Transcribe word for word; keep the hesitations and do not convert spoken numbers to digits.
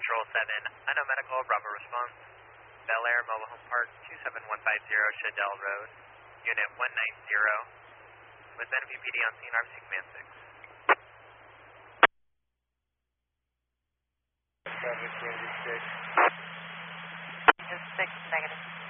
Patrol seven, I know medical, Bravo response. Bel Air Mobile Home Park, two seven one five zero, Shadell Road, Unit one nine zero, with N P P D on scene, R C Command six. Traffic, Kansas six. Kansas six, negative.